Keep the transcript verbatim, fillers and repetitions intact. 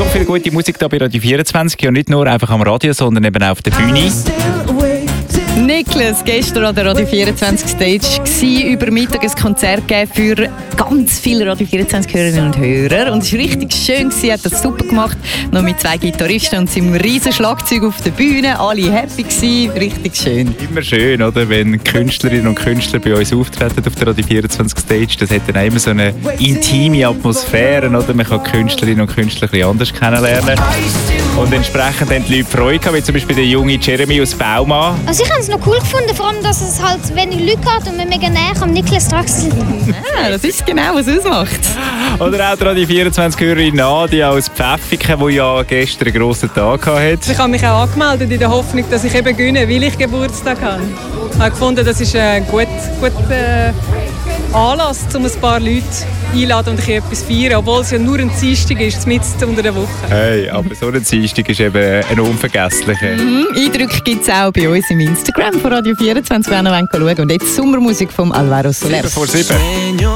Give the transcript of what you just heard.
So viel gute Musik hier bei Radio vierundzwanzig. Ja, nicht nur einfach am Radio, sondern eben auch auf der Bühne. Niklas, gestern an der Radio vierundzwanzig Stage war über Mittag ein Konzert gegeben für ganz viele Radio vierundzwanzig Hörerinnen und Hörer. Und es war richtig schön, er hat das super gemacht. Noch mit zwei Gitarristen und seinem riesen Schlagzeug auf der Bühne. Alle happy gewesen, richtig schön. Immer schön, oder? Wenn Künstlerinnen und Künstler bei uns auftreten auf der Radio vierundzwanzig Stage. Das hat dann auch immer so eine intime Atmosphäre, oder? Man kann Künstlerinnen und Künstler ein bisschen anders kennenlernen. Und entsprechend haben die Leute Freude gehabt, wie zum Beispiel der junge Jeremy aus Baumann. Also ich habe es noch cool gefunden, vor allem, dass es halt wenig Leute geht und wir mega näher am Niklas dran sind. Ja, das ist genau, was es ausmacht. Oder auch die Radio vierundzwanzig-Hörerin Nadia aus Pfäffiken, die ja gestern einen grossen Tag hatte. Ich habe mich auch angemeldet in der Hoffnung, dass ich eben gewinne, weil ich Geburtstag habe. Ich habe gefunden, das ist ein guter gut, äh, Anlass, um ein paar Leute einzuladen und etwas feiern, obwohl es ja nur ein Dienstag ist, mitten unter der Woche. Hey, aber so ein Dienstag ist eben ein unvergesslicher. Mhm, Eindrücke gibt es auch bei uns im Instagram von Radio vierundzwanzig, wenn ihr schauen wollt. Und jetzt Sommermusik von Alvaro Soler. sieben vor sieben.